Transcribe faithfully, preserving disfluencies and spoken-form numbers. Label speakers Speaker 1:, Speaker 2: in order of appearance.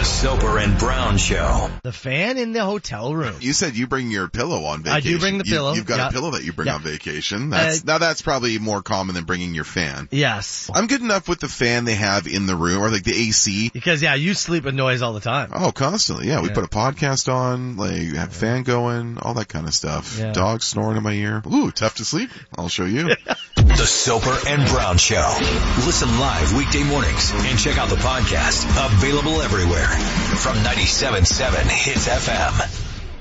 Speaker 1: The Soper and Brown Show.
Speaker 2: The fan in the hotel room.
Speaker 3: You said you bring your pillow on vacation.
Speaker 2: I do bring the
Speaker 3: you,
Speaker 2: pillow.
Speaker 3: You've got
Speaker 2: yeah.
Speaker 3: a pillow that you bring
Speaker 2: yeah.
Speaker 3: on vacation. That's,
Speaker 2: uh,
Speaker 3: now that's probably more common than bringing your fan.
Speaker 2: Yes.
Speaker 3: I'm good enough with the fan they have in the room, or like the A C.
Speaker 2: Because, yeah, you sleep with noise all the time.
Speaker 3: Oh, constantly. Yeah, we
Speaker 2: Yeah.
Speaker 3: put a podcast on, like, have a fan going, all that kind of stuff.
Speaker 2: Yeah.
Speaker 3: Dogs snoring in my ear. Ooh, tough to sleep. I'll show you.
Speaker 1: The Soper and Brown Show. Listen live weekday mornings and check out the podcast. Available everywhere from ninety-seven point seven Hits F M.